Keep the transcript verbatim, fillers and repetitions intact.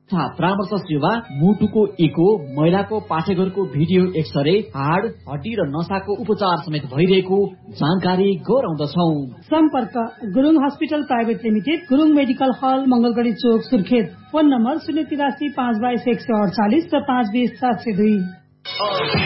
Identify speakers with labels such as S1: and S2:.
S1: तथा परामर्श सेवा, मुटुको इको, महिलाको पाठेघरको भिडियो एक्सरे, हाड, हड्डी र नसाको उपचार समेत भइरहेको जानकारी गराउँदछौ।
S2: सम्पर्क Gurung hospital private limited, Gurung medical हल, मंगलगढी चोक, सुर्खेत। फोन नम्बर शून्य तिरासी पाँच बाइस एक सय अडचालिस र पाँच बिस सात सय दुई।